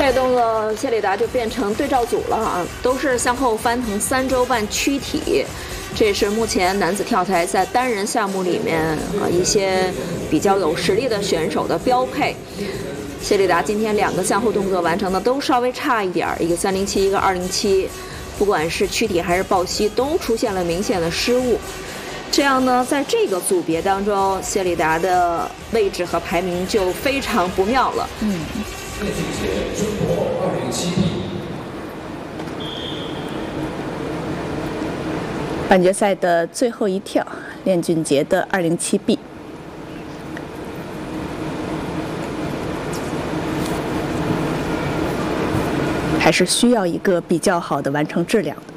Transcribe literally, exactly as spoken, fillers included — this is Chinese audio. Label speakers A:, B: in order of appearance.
A: 这个动作谢里达就变成对照组了啊，都是向后翻腾三周半躯体。这是目前男子跳台在单人项目里面啊一些比较有实力的选手的标配。谢里达今天两个向后动作完成的都稍微差一点，一个三零七，一个二零七，不管是躯体还是抱膝都出现了明显的失误。这样呢，在这个组别当中，谢里达的位置和排名就非常不妙了。
B: 嗯。
C: 练俊杰，中国二零七 B。
B: 半决赛的最后一跳，练俊杰的二零七 B。还是需要一个比较好的完成质量的。